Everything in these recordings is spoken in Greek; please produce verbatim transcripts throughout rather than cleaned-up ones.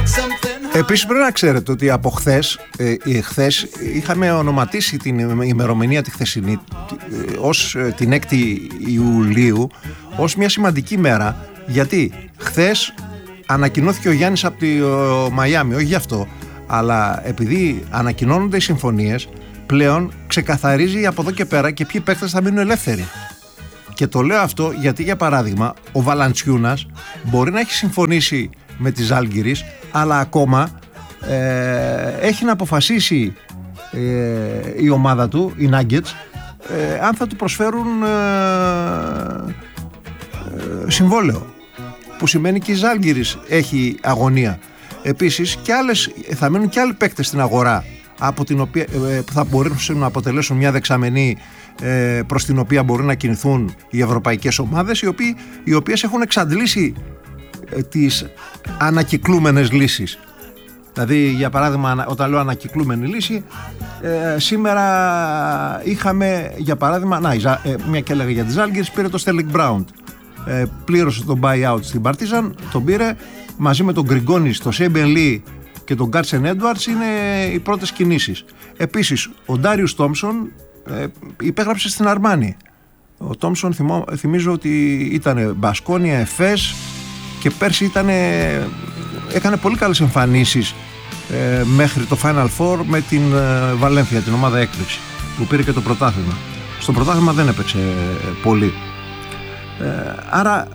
Επίσης πρέπει να ξέρετε ότι από χθες, ε, χθες είχαμε ονοματίσει την ημερομηνία τη χθεσινή ε, ως ε, την έκτη Ιουλίου ως μια σημαντική μέρα. Γιατί χθες ανακοινώθηκε ο Γιάννης από το Μαϊάμι, όχι γι' αυτό, αλλά επειδή ανακοινώνονται οι συμφωνίες, πλέον ξεκαθαρίζει από εδώ και πέρα και ποιοι παίκτες θα μείνουν ελεύθεροι. Και το λέω αυτό γιατί, για παράδειγμα, ο Valanciunas μπορεί να έχει συμφωνήσει με τη Ζάλγκιρις, αλλά ακόμα ε, έχει να αποφασίσει ε, η ομάδα του, οι Nuggets, ε, αν θα του προσφέρουν ε, ε, συμβόλαιο, που σημαίνει και η Ζάλγκιρις έχει αγωνία. Επίσης και άλλες, θα μείνουν και άλλοι παίκτες στην αγορά από την οποία, ε, που θα μπορούν να αποτελέσουν μια δεξαμενή ε, προς την οποία μπορούν να κινηθούν οι ευρωπαϊκές ομάδες, οι, οποίοι, οι οποίες έχουν εξαντλήσει ε, τις ανακυκλούμενες λύσεις. Δηλαδή, για παράδειγμα, όταν λέω ανακυκλούμενη λύση, ε, σήμερα είχαμε, για παράδειγμα, να, ε, μια και έλεγα για τις Ζάλγκιρις, πήρε το Στέρλινγκ Μπράουν, ε, πλήρωσε τον buyout στην Παρτίζαν, τον πήρε μαζί με τον Γκριγκόνη, το Σέιμπεν Λί και τον Γκάρτσεν Έντουαρτς, είναι οι πρώτες κινήσεις. Επίσης, ο Ντάριους Τόμψον ε, υπέγραψε στην Αρμάνι. Ο Τόμψον θυμώ, θυμίζω ότι ήταν Μπασκόνια, Εφές και πέρσι ήτανε, έκανε πολύ καλές εμφανίσεις ε, μέχρι το Final Four με την ε, Βαλένθια, την ομάδα έκπληξη, που πήρε και το πρωτάθλημα. Στο πρωτάθλημα δεν έπαιξε ε, πολύ. Ε, άρα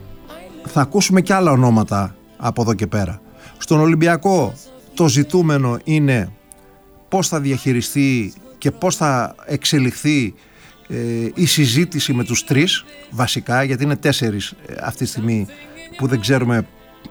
θα ακούσουμε και άλλα ονόματα από εδώ και πέρα. Στον Ολυμπιακό το ζητούμενο είναι πώς θα διαχειριστεί και πώς θα εξελιχθεί ε, η συζήτηση με τους τρεις βασικά, γιατί είναι τέσσερις ε, αυτή τη στιγμή που δεν ξέρουμε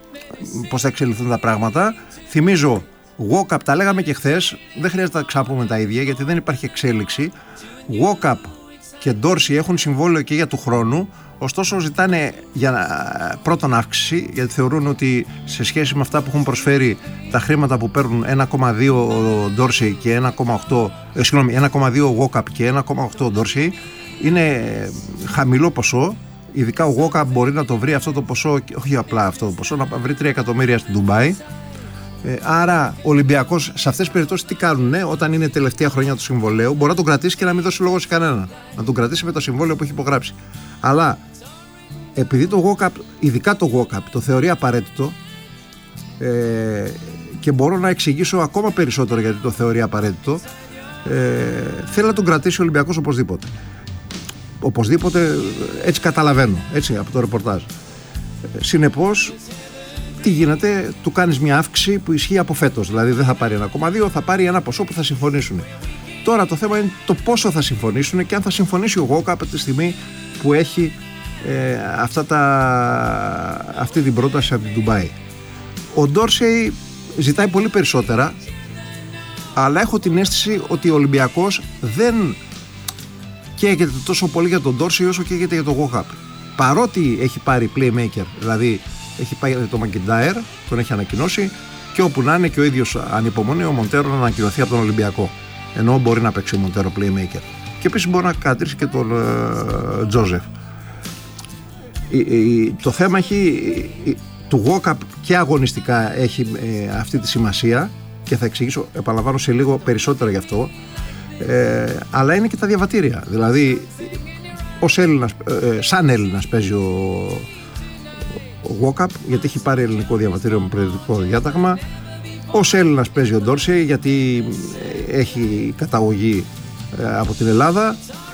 πώς θα εξελιχθούν τα πράγματα. Θυμίζω, Walkup, τα λέγαμε και χθες, δεν χρειάζεται να ξαναπούμε τα ίδια γιατί δεν υπάρχει εξέλιξη. Walkup και Ντόρσι έχουν συμβόλαιο και για του χρόνου, ωστόσο ζητάνε για πρώτον αύξηση, γιατί θεωρούν ότι σε σχέση με αυτά που έχουν προσφέρει, τα χρήματα που παίρνουν ένα κόμμα δύο ο Ντόρσι και ένα κόμμα οκτώ, ε, συγγνώμη, ένα κόμμα δύο ο Walkup και ένα κόμμα οκτώ ο Ντόρσι, είναι χαμηλό ποσό. Ειδικά ο Walkup μπορεί να το βρει αυτό το ποσό, όχι απλά αυτό το ποσό, να βρει τρία εκατομμύρια στην Ντουμπάι. Ε, άρα ο Ολυμπιακός σε αυτές τις περιπτώσεις τι κάνουν, ε, όταν είναι τελευταία χρονιά του συμβολέου, μπορεί να τον κρατήσει και να μην δώσει λόγο σε κανέναν. Να τον κρατήσει με το συμβόλαιο που έχει υπογράψει. Αλλά επειδή το Walkup, ειδικά το Walkup, το θεωρεί απαραίτητο, ε, και μπορώ να εξηγήσω ακόμα περισσότερο γιατί το θεωρεί απαραίτητο, ε, θέλει να τον κρατήσει ο Ολυμπιακός οπωσδήποτε. Οπωσδήποτε, έτσι καταλαβαίνω, έτσι από το ρεπορτάζ. Συνεπώς, τι γίνεται, του κάνεις μια αύξηση που ισχύει από φέτος. Δηλαδή δεν θα πάρει ένα κόμμα δύο, θα πάρει ένα ποσό που θα συμφωνήσουν. Τώρα το θέμα είναι το πόσο θα συμφωνήσουν και αν θα συμφωνήσει ο Walkup από τη στιγμή που έχει ε, αυτά τα, αυτή την πρόταση από την Ντουμπάι. Ο Ντόρσεϊ ζητάει πολύ περισσότερα, αλλά έχω την αίσθηση ότι ο Ολυμπιακός δεν καίγεται τόσο πολύ για τον Ντόρσεϊ όσο καίγεται για τον Walkup. Παρότι έχει πάρει playmaker, δηλαδή έχει πάει το Μακιντάιρ, τον έχει ανακοινώσει, και όπου να είναι και ο ίδιος ανυπομονεί ο Μοντέρο να ανακοινωθεί από τον Ολυμπιακό. Ενώ μπορεί να παίξει ο Μοντέρο playmaker. Και επίσης μπορεί να κρατήσει και τον Τζόζεφ. Ε, ε, το θέμα έχει, ε, του Walkup και αγωνιστικά έχει ε, αυτή τη σημασία και θα εξηγήσω, επαναλαμβάνω, σε λίγο περισσότερο γι' αυτό. Ε, αλλά είναι και τα διαβατήρια. Δηλαδή, ως Έλληνας, ε, σαν Έλληνας παίζει ο ο Walkup, γιατί έχει πάρει ελληνικό διαβατήριο με προεδρικό διάταγμα. Ως Έλληνας παίζει ο Ντόρσεϊ, γιατί έχει καταγωγή από την Ελλάδα.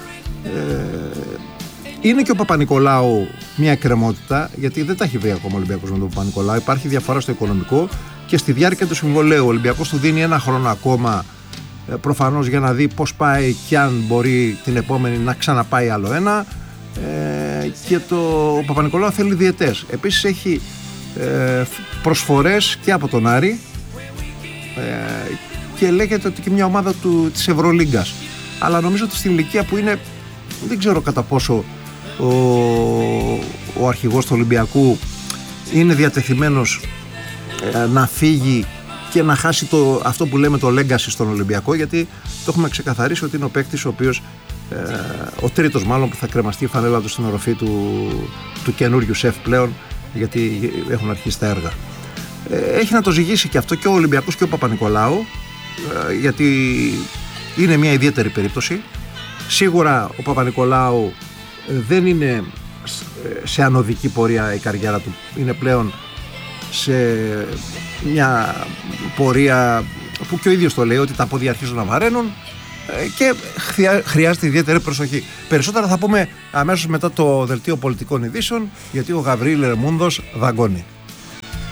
Είναι και ο Παπα-Νικολάου μια εκκρεμότητα, γιατί δεν τα έχει βρει ακόμα ο Ολυμπιακός με τον Παπα-Νικολάου. Υπάρχει διαφορά στο οικονομικό και στη διάρκεια του συμβολέου ο Ολυμπιακός του δίνει ένα χρόνο ακόμα, προφανώς για να δει πώς πάει και αν μπορεί την επόμενη να ξαναπάει άλλο ένα. Ε, και το ο Παπα-Νικολάου θέλει διετές. Επίσης έχει ε, προσφορές και από τον Άρη, ε, και λέγεται ότι και μια ομάδα του, της Ευρωλίγκας. Αλλά νομίζω ότι στην ηλικία που είναι, δεν ξέρω κατά πόσο ο, ο αρχηγός του Ολυμπιακού είναι διατεθειμένος ε, να φύγει και να χάσει το, αυτό που λέμε το legacy στον Ολυμπιακό, γιατί το έχουμε ξεκαθαρίσει ότι είναι ο παίκτης ο οποίος, ε, ο τρίτος μάλλον, που θα κρεμαστεί η φανέλα του στην οροφή του, του καινούριου σεφ πλέον, γιατί έχουν αρχίσει τα έργα. έχει να το ζυγίσει και αυτό και ο Ολυμπιακός και ο Παπα-Νικολάου, γιατί είναι μια ιδιαίτερη περίπτωση. Σίγουρα ο Παπα-Νικολάου δεν είναι σε ανωδική πορεία η καριέρα του, είναι πλέον σε μια πορεία που και ο ίδιος το λέει, ότι τα πόδια αρχίζουν να βαραίνουν και χρειάζεται ιδιαίτερη προσοχή. Περισσότερα θα πούμε αμέσως μετά το δελτίο πολιτικών ειδήσεων, γιατί ο Γαβρίλ Ρεμούνδος δαγκώνει.